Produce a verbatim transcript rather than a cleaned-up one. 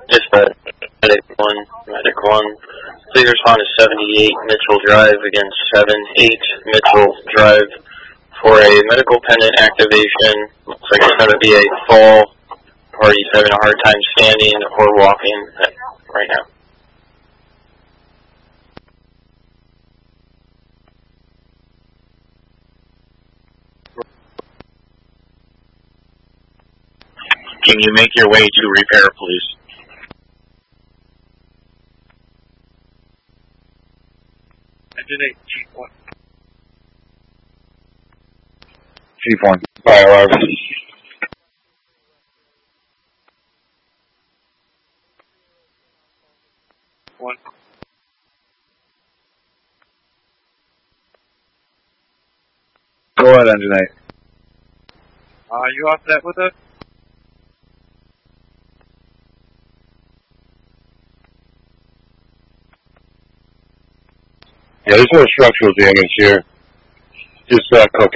Just a medic one, medic one. Please respond to seventy-eight Mitchell Drive against seven eight Mitchell Drive for a medical pendant activation. Looks like it's going to be a fall. Party's having a hard time standing or walking right now. Can you make your way to repair, please? Engine eight, Chief one. Chief one, fire alarm. One. Go ahead, engine eight. Uh, you off that with us? Yeah, there's no structural damage here. Just uh, cooking.